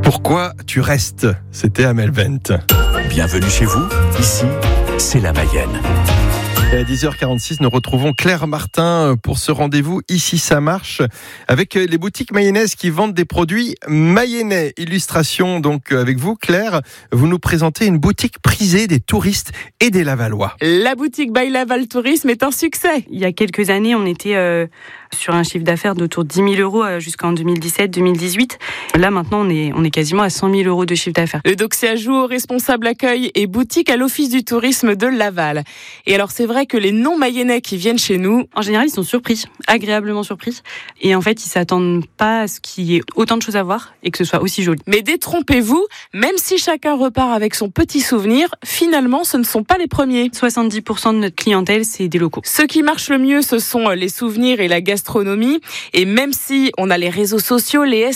Pourquoi tu restes ? C'était Amel Bent. Bienvenue chez vous, ici, c'est la Mayenne. Et à 10h46, nous retrouvons Claire Martin pour ce rendez-vous Ici ça marche avec les boutiques mayennaises qui vendent des produits mayennais. Illustration donc avec vous Claire, vous nous présentez une boutique prisée des touristes et des Lavallois. La boutique by Laval Tourisme est un succès. Il y a quelques années, on était sur un chiffre d'affaires d'autour de 10 000 euros jusqu'en 2017-2018. Là, maintenant, on est quasiment à 100 000 euros de chiffre d'affaires. Le Doxia joue responsable accueil et boutique à l'Office du tourisme de Laval. Et alors, c'est vrai que les non-mayennais qui viennent chez nous, en général, ils sont surpris, agréablement surpris. Et en fait, ils s'attendent pas à ce qu'il y ait autant de choses à voir et que ce soit aussi joli. Mais détrompez-vous, même si chacun repart avec son petit souvenir, finalement, ce ne sont pas les premiers. 70% de notre clientèle, c'est des locaux. Ce qui marche le mieux, ce sont les souvenirs et la gastronomie. Et même si on a les réseaux sociaux, les